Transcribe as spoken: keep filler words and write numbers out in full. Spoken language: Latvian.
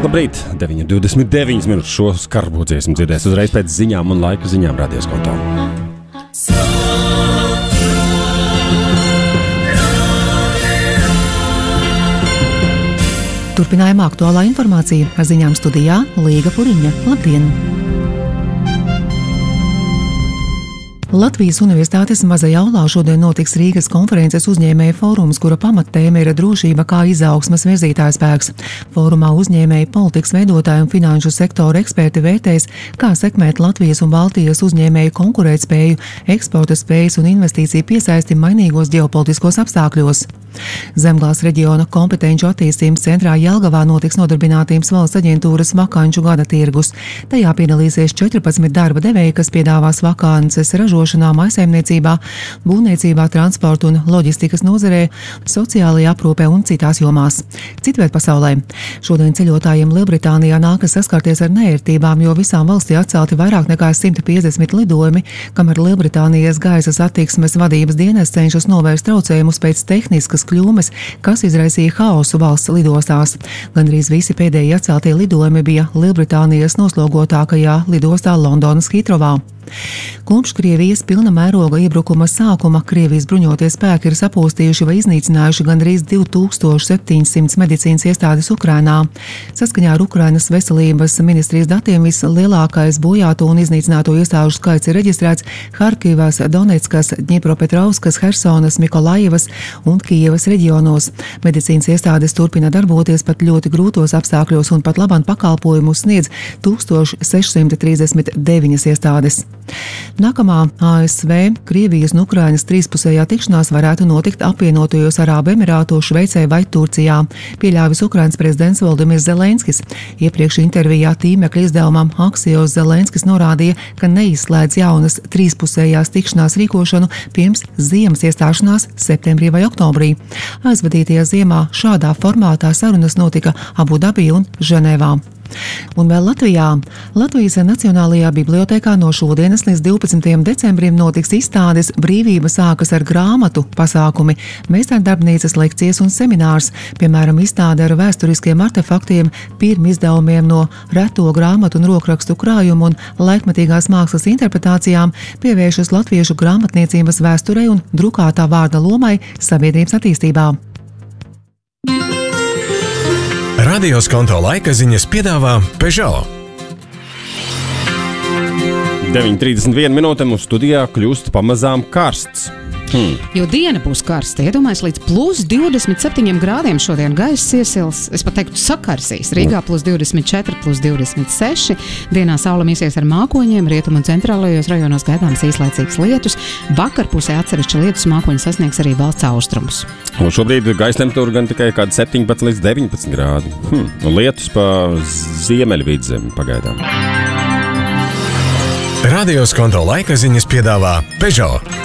Labrīt, deviņi divdesmit deviņas minūtes šo skarbo dziesmu dzirdēs uzreiz pēc ziņām un laika ziņām Radios kontā. Turpinājumā aktuālā informācija ar ziņām studijā Līga Puriņa. Labdien! Latvijas Universitātes mazajā aulā šodien notiks Rīgas konferences uzņēmēju fórums, kura pamattēma ir drošība kā izaugsmes virzītājspēks. Fórumā uzņēmēji, politikas veidotāji un finanšu sektora eksperti vērtēs, kā sekmēt Latvijas un Baltijas uzņēmēju konkurētspēju, eksporta spējas un investīciju piesaisti mainīgos ģeopolitiskos apstākļos. Zemgales reģiona kompetenču attīstības centrā Jelgavā notiks Nodarbinātības valsts aģentūras vakanču gada tirgus. Tajā piedalīsies četrpadsmit darba devēji, kas piedāvās vakances ražošanā, maisaimniecībā, būvniecībā, transporta un loģistikas nozarē, sociālajā aprūpē un citās jomās. Citviet pasaulē. Šodien ceļotājiem Lielbritānijā nākas saskarties ar neērtībām, jo visām valstī atcelti vairāk nekā simt piecdesmit lidojumi, kamēr Lielbritānijas gaisa satiksmes vadības dienests cenšas novērst traucējumus pēc tehniskas kļūmes, kas izraisīja haosu valsts lidostās. Gandrīz visi pēdējie atceltie lidojumi bija Lielbritānijas noslogotākajā lidostā Londonas Hitrovā. Kopš Krievijas pilna mēroga iebrukuma sākuma Krievijas bruņotie spēki ir sapūstījuši vai iznīcinājuši gandrīz divi tūkstoši septiņsimt medicīnas iestādes Ukrainā. Saskaņā ar Ukrainas veselības ministrijas datiem vislielākais bojāto un iznīcināto iestāžu skaits ir reģistrēts Harkivas, Donetskas, Dņipropetrovskas, Hersonas, Mikolajevas un Kijevas reģionos. Medicīnas iestādes turpina darboties pat ļoti grūtos apstākļos un pat labāk pakalpojumus sniedz tūkstoš sešsimt trīsdesmit deviņas iestādes. Nākamā A S V, Krievijas un Ukrainas trīspusējā tikšanās varētu notikt apvienotajos Arābu Emirātos, Šveicē vai Turcijā, pieļāvis Ukrainas prezidents Voldimirs Zelenskis. Iepriekš intervijā tīmekļa izdevumam Axios Zelenskis norādīja, ka neizslēdz jaunas trīspusējās tikšanās rīkošanu pirms ziemas iestāšanās septembrī vai oktobrī. Aizvadītajā ziemā šādā formātā sarunas notika Abu Dabī un Ženēvā. Un vēl Latvijā. Latvijas Nacionālajā bibliotēkā no šodienas līdz divpadsmitajam decembrim notiks izstādes Brīvība sākas ar grāmatu pasākumi, meistardarbnīcas lekcijas un seminārs, piemēram, izstāde ar vēsturiskiem artefaktiem, pirmizdevumiem no reto grāmatu un rokrakstu krājumu un laikmetīgās mākslas interpretācijām, pievēršas latviešu grāmatniecības vēsturei un drukātā vārda lomai sabiedrības attīstībā. Radios konto laika ziņas piedāvā Peugeot. deviņi trīsdesmit viena minūte mūsu studijā kļūst pamazām karsts. Hmm. Jo diena būs karsta, iedomājas līdz plus divdesmit septiņiem grādiem šodien gaiss iesils, es pat teiktu sakarsīs. Rīgā plus divdesmit četri, plus divdesmit seši. Dienā saule mīsies ar mākoņiem, rietumu un centrālajos rajonos gaidāms īslaicīgs lietus. Vakarpusē atsevišķi lietus mākoņi sasniegs arī valsts austrumus. Un šobrīd gaisa temperatūra gan tikai kādi septiņpadsmit līdz deviņpadsmit grādi. Hmm. Un lietus pa ziemeļvidzemi pagaidām. Radios konto laika ziņas piedāvā Peugeot.